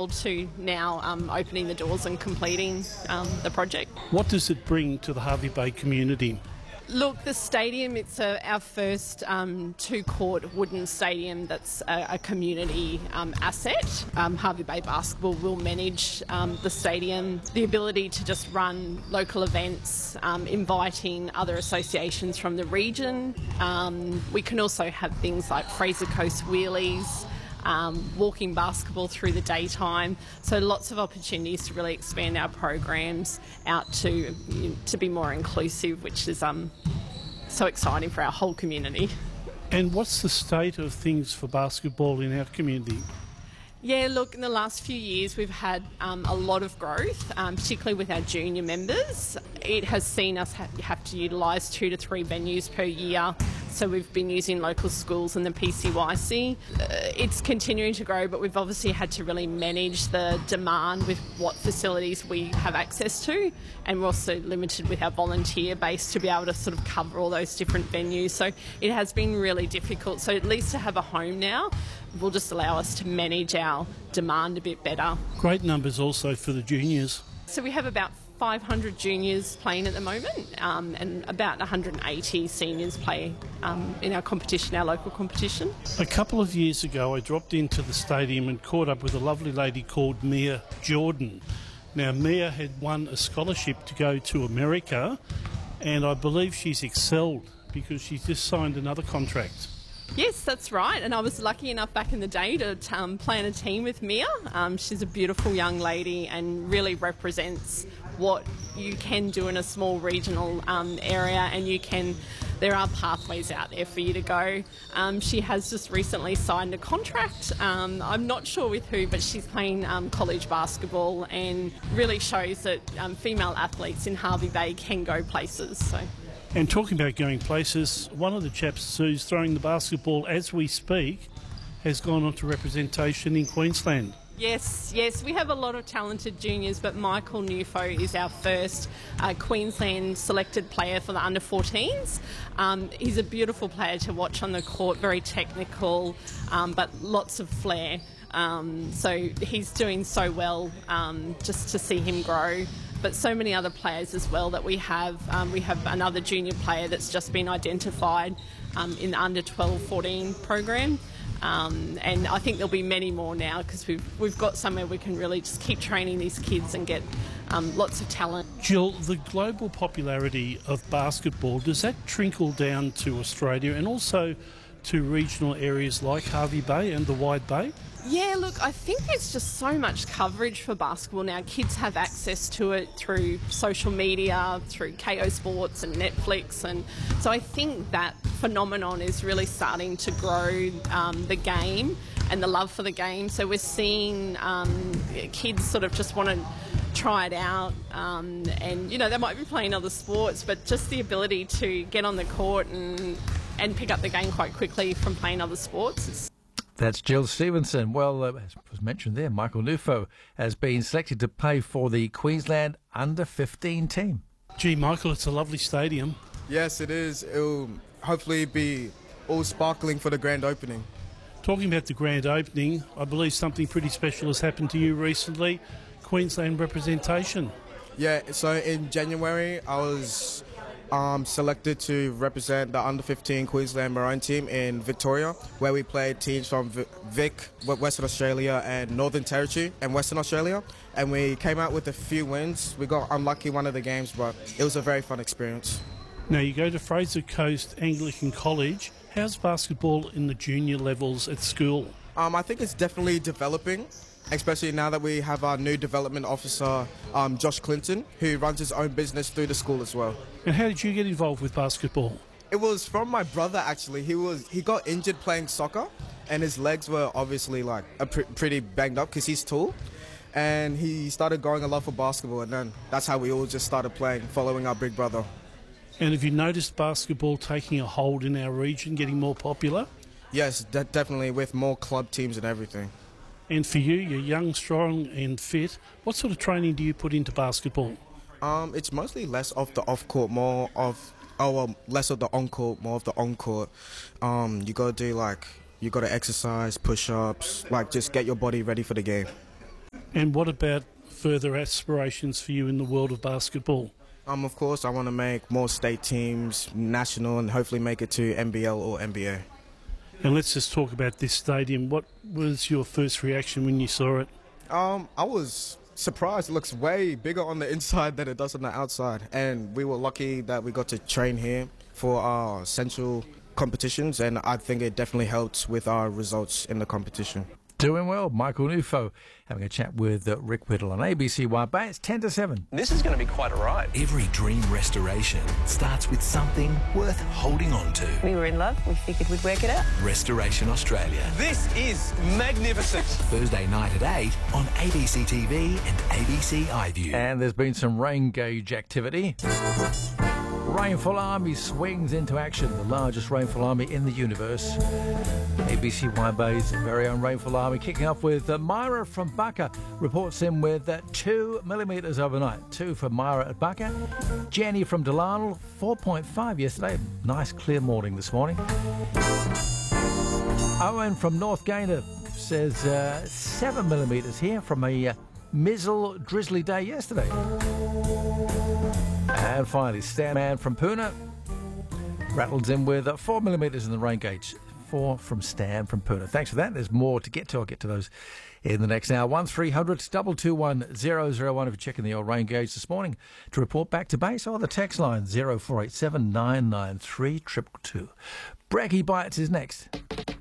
level to now opening the doors and completing the project. What does it bring to the Hervey Bay community? Look, the stadium, it's our first two-court wooden stadium that's a community asset. Hervey Bay Basketball will manage the stadium. The ability to just run local events, inviting other associations from the region. We can also have things like Fraser Coast Wheelies, walking basketball through the daytime. So lots of opportunities to really expand our programs out to be more inclusive, which is so exciting for our whole community. And what's the state of things for basketball in our community? Yeah, look, in the last few years we've had a lot of growth, particularly with our junior members. It has seen us have to utilise 2 to 3 venues per year. So we've been using local schools and the PCYC. It's continuing to grow, but we've obviously had to really manage the demand with what facilities we have access to, and we're also limited with our volunteer base to be able to sort of cover all those different venues. So it has been really difficult. So at least to have a home now will just allow us to manage our demand a bit better. Great numbers also for the juniors. So we have about 500 juniors playing at the moment, and about 180 seniors play in our competition, our local competition. A couple of years ago I dropped into the stadium and caught up with a lovely lady called Mia Jordan. Now Mia had won a scholarship to go to America, and I believe she's excelled because she's just signed another contract. Yes, that's right, and I was lucky enough back in the day to play in a team with Mia. She's a beautiful young lady and really represents what you can do in a small regional area, and there are pathways out there for you to go. She has just recently signed a contract. I'm not sure with who, but she's playing college basketball and really shows that female athletes in Hervey Bay can go places. So. And talking about going places, one of the chaps who's throwing the basketball as we speak has gone on to representation in Queensland. Yes, we have a lot of talented juniors, but Michael Nufo is our first Queensland selected player for the under-14s. He's a beautiful player to watch on the court, very technical, but lots of flair. So he's doing so well just to see him grow. But so many other players as well that we have. We have another junior player that's just been identified in the under-12-14 program. And I think there'll be many more now because we've got somewhere we can really just keep training these kids and get lots of talent. Jill, the global popularity of basketball, does that trickle down to Australia and also to regional areas like Hervey Bay and the Wide Bay? Yeah, look, I think there's just so much coverage for basketball now. Kids have access to it through social media, through KO Sports and Netflix, and so I think that phenomenon is really starting to grow the game and the love for the game. So we're seeing kids sort of just want to try it out, and they might be playing other sports, but just the ability to get on the court and pick up the game quite quickly from playing other sports. That's Jill Stevenson. Well, as was mentioned there, Michael Nufo has been selected to play for the Queensland under-15 team. Gee, Michael, it's a lovely stadium. Yes, it is. It'll hopefully be all sparkling for the grand opening. Talking about the grand opening, I believe something pretty special has happened to you recently, Queensland representation. Yeah, so in January I was selected to represent the under-15 Queensland Maroon team in Victoria, where we played teams from Vic, Western Australia and Northern Territory and Western Australia, and we came out with a few wins. We got unlucky one of the games, but it was a very fun experience. Now you go to Fraser Coast Anglican College. How's basketball in the junior levels at school? I think it's definitely developing, especially now that we have our new development officer, Josh Clinton, who runs his own business through the school as well. And how did you get involved with basketball? It was from my brother, actually. He got injured playing soccer, and his legs were obviously like pretty banged up because he's tall. And he started going a lot for basketball, and then that's how we all just started playing, following our big brother. And have you noticed basketball taking a hold in our region, getting more popular? Yes, definitely, with more club teams and everything. And for you, you're young, strong and fit. What sort of training do you put into basketball? It's mostly less of the off-court, less of the on-court, more of the on-court. You got to exercise, push-ups, just get your body ready for the game. And what about further aspirations for you in the world of basketball? Of course, I want to make more state teams, national, and hopefully make it to NBL or NBA. And let's just talk about this stadium. What was your first reaction when you saw it? I was surprised. It looks way bigger on the inside than it does on the outside. And we were lucky that we got to train here for our central competitions, and I think it definitely helped with our results in the competition. Doing well, Michael Nufo having a chat with Rick Whittle on ABC Wide Bay. It's 10 to 7. This is going to be quite a ride. Every dream restoration starts with something worth holding on to. We were in love. We figured we'd work it out. Restoration Australia. This is magnificent. Thursday night at 8 on ABC TV and ABC iView. And there's been some rain gauge activity. Rainfall Army swings into action, the largest rainfall army in the universe. ABC Wide Bay's very own Rainfall Army kicking off with Myra from Bucka reports in with 2 millimetres overnight. 2 for Myra at Bucka. Jenny from Delarnell, 4.5 yesterday. Nice clear morning this morning. Owen from North Gaynor says 7 millimetres here from a mizzle drizzly day yesterday. And finally, Stan Man from Puna rattles in with 4 millimetres in the rain gauge. 4 from Stan from Puna. Thanks for that. There's more to get to. I'll get to those in the next hour. 1300 221 001 if you're checking the old rain gauge this morning. To report back to base, or the text line 0487 993 222. Brekkie Bites is next.